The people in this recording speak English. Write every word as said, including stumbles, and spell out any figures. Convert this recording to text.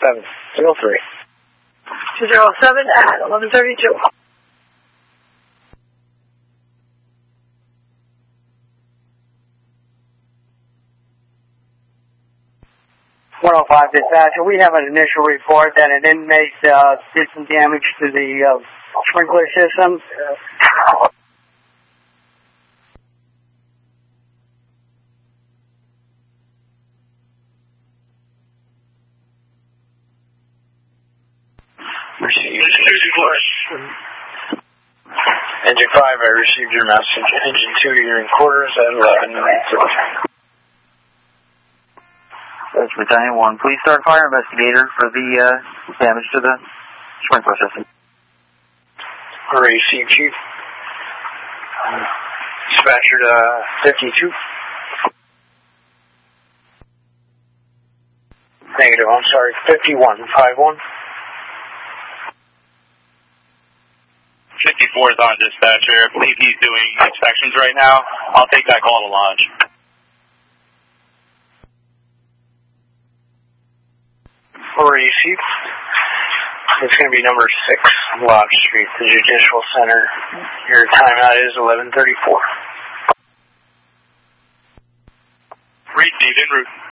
seven zero three. two zero seven at eleven thirty-two. one oh five dispatcher, we have an initial report that an inmate uh, did some damage to the uh, sprinkler system. Uh, Engine five, I received your message. Engine two, you're in quarters at eleven. That's Battalion one. Please start fire investigator for the uh, damage to the sprinkler system. Received, Chief. Dispatcher to fifty-two. Negative, I'm sorry, fifty-one, five one. fifty-four is on dispatcher. I believe he's doing inspections right now. I'll take that call to lodge. Received. It's going to be number six, Lodge Street, the Judicial Center. Your timeout is eleven thirty-four. Received en route.